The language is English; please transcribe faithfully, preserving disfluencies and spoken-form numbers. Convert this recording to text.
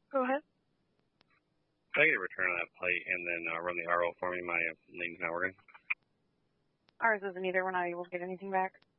Go ahead. Can I get a return on that plate and then uh, run the R O for me? My name's not working. Ours isn't either. We're not able to get anything back.